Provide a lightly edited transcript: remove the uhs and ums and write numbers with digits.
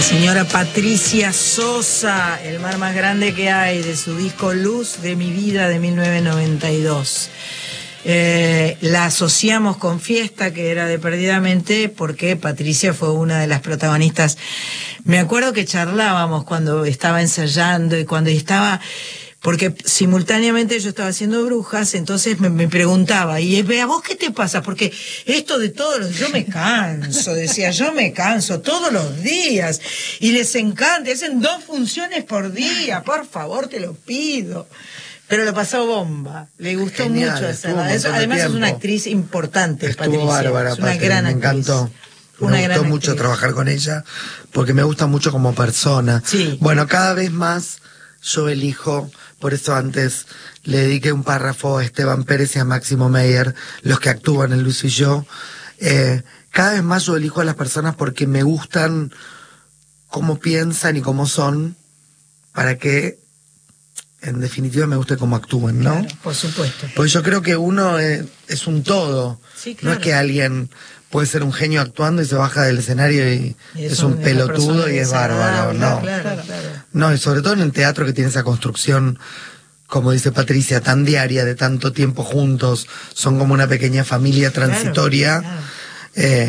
La señora Patricia Sosa, El mar más grande que hay, de su disco Luz de mi vida de 1992. La asociamos con Fiesta, que era de Perdidamente, porque Patricia fue una de las protagonistas. Me acuerdo que charlábamos cuando estaba ensayando y cuando estaba... Porque simultáneamente yo estaba haciendo Brujas, entonces me preguntaba, ¿y a vos qué te pasa? Porque esto de todos los... Yo me canso, decía, yo me canso todos los días. Y les encanta, hacen 2 funciones por día, por favor, te lo pido. Pero lo pasó bomba, le gustó mucho hacerla. Además es una actriz importante, estuvo Patricia. Bárbara, es una gran actriz. Me encantó. Me gustó mucho trabajar con ella, porque me gusta mucho como persona. Sí. Bueno, cada vez más yo elijo, por eso antes le dediqué un párrafo a Esteban Pérez y a Máximo Meyer, los que actúan en Luis y yo. Cada vez más yo elijo a las personas porque me gustan cómo piensan y cómo son, para que en definitiva me guste cómo actúen, ¿no? Claro, por supuesto. Pues yo creo que uno es un todo. Sí, claro. No es que alguien puede ser un genio actuando y se baja del escenario y es un pelotudo y es bárbaro, ¿no? Claro. No, y sobre todo en el teatro, que tiene esa construcción, como dice Patricia, tan diaria, de tanto tiempo juntos, son como una pequeña familia transitoria. Claro.